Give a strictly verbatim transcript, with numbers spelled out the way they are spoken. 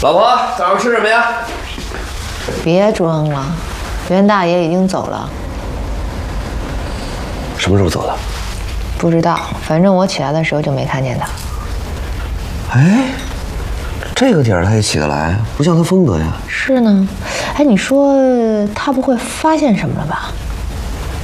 老婆，早上吃什么呀？ 别装了，袁大爷已经走了。 什么时候走的？ 不知道，反正我起来的时候就没看见他。 哎，这个点儿他也起得来，不像他风格呀。 是呢，哎，你说他不会发现什么了吧？